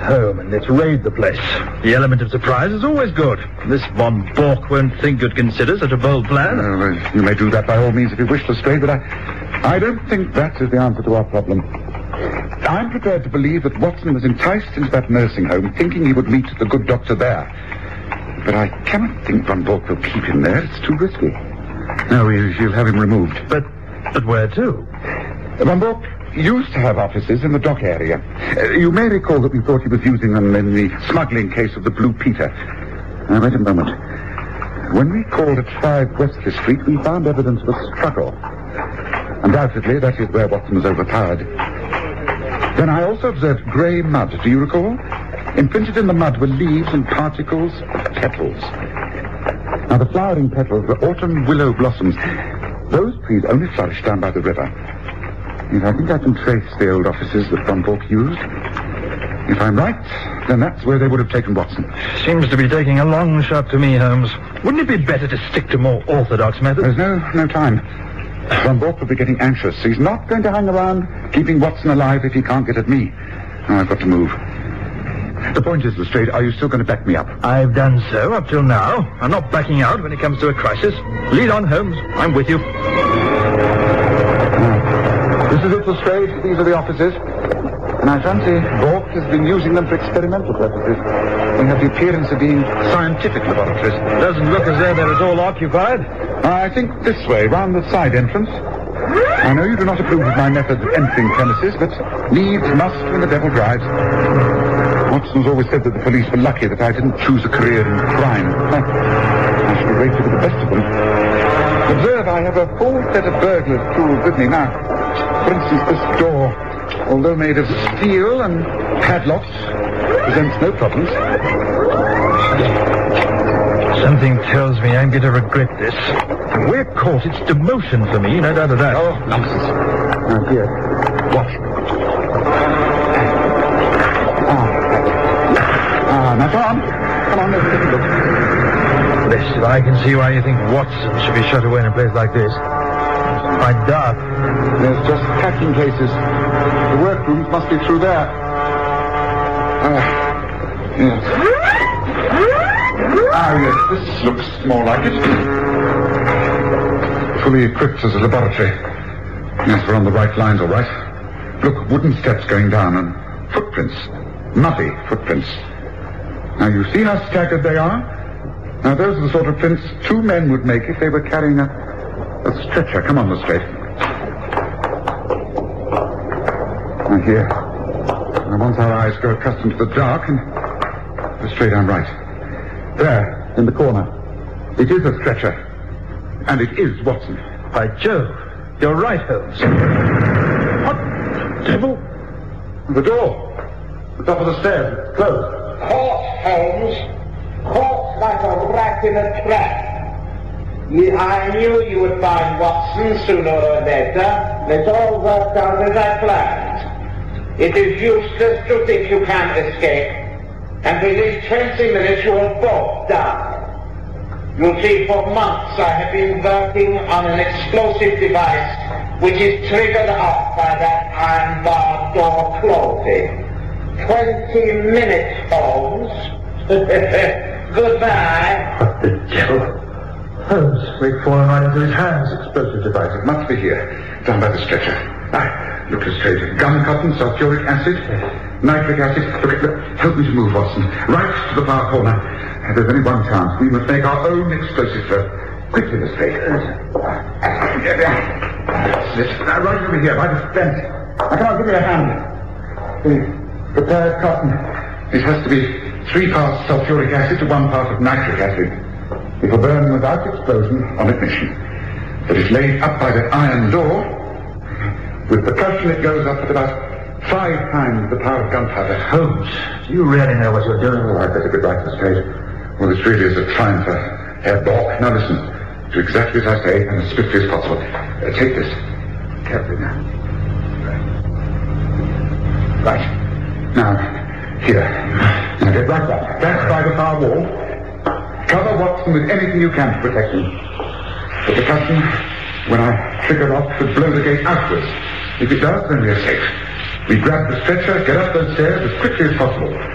home and let's raid the place. The element of surprise is always good. This von Bork won't think you'd consider such a bold plan. Well, you may do that by all means if you wish, Lestrade, but I don't think that is the answer to our problem. I'm prepared to believe that Watson was enticed into that nursing home thinking he would meet the good doctor there. But I cannot think von Bork will keep him there. It's too risky. No, you'll have him removed. But where to? Von Bork used to have offices in the dock area. You may recall that we thought he was using them in the smuggling case of the Blue Peter. Now, wait a moment. When we called at 5 Wesley Street, we found evidence of a struggle. Undoubtedly, that is where Watson was overpowered. Then I also observed grey mud, do you recall? Imprinted in the mud were leaves and particles of petals. Now, the flowering petals were autumn willow blossoms. Those trees only flourish down by the river. Yes, I think I can trace the old offices that von Bork used. If I'm right, then that's where they would have taken Watson. Seems to be taking a long shot to me, Holmes. Wouldn't it be better to stick to more orthodox methods? There's no time. Von Bork will be getting anxious. He's not going to hang around keeping Watson alive if he can't get at me. Oh, I've got to move. The point is, Lestrade, are you still going to back me up? I've done so up till now. I'm not backing out when it comes to a crisis. Lead on, Holmes. I'm with you. This is it, Lestrade. These are the offices. And I fancy Bork has been using them for experimental purposes. They have the appearance of being scientific laboratories. Doesn't look as though they're at all occupied. I think this way, round the side entrance. I know you do not approve of my method of entering premises, but needs must when the devil drives. Watson's always said that the police were lucky that I didn't choose a career in crime. I should have rated with the best of them. Observe, I have a full set of burglars' tools with me now. For instance, this door, although made of steel and padlocks, presents no problems. Something tells me I'm going to regret this. If we're caught, it's demotion for me, no doubt of that. Oh, nonsense. Now, here, watch. Now, come on, let's take a look. Blessed, I can see why you think Watson should be shut away in a place like this. It's quite dark. There's just packing cases. The workrooms must be through there. Yes. Yes, this looks more like it. Fully equipped as a laboratory. Yes, we're on the right lines, all right. Look, wooden steps going down and footprints. Muddy footprints. Now, you see how staggered they are? Now, those are the sort of prints 2 men would make if they were carrying a stretcher. Come on, Lestrade. Now, here. Now, once our eyes grow accustomed to the dark, and Lestrade, I'm right. There, in the corner. It is a stretcher. And it is Watson. By Jove, you're right, Holmes. What devil? The door. The top of the stairs. It's closed. Caught, Holmes. Caught like a rat in a trap. I knew you would find Watson sooner or later. It all worked out as I planned. It is useless to think you can't escape. And within 20 minutes you will both die. You'll see, for months I have been working on an explosive device which is triggered off by that iron bar door closing. 20 minutes, Holmes. Goodbye. What the devil? Holmes, we've fallen right into his hands. Explosive device. It must be here. Down by the stretcher. Aye. Look, Lestrade. Gum cotton, sulfuric acid, nitric acid. Look, help me to move, Watson. Right to the far corner. There's only one chance. We must make our own explosive, sir. Quickly, Lestrade. Now, right over here, by the fence. Now, come on, give me a hand. Please. Prepared cotton. It has to be 3 parts sulfuric acid to 1 part of nitric acid. It will burn without explosion on ignition. But it's laid up by that iron door. With percussion, it goes up at about 5 times the power of gunpowder. Holmes, do you really know what you're doing? Oh, I'd better be right, Lestrade. Well, this really is a triumph for Herr Bork. Now listen, do exactly as I say, and as swiftly as possible. Take this. Carefully now. Right. Now, here. Now get right back. That's by the far wall. Cover Watson with anything you can to protect him. The percussion, when I trigger off, should blow the gate outwards. If it does, then we are safe. We grab the stretcher, get up those stairs as quickly as possible.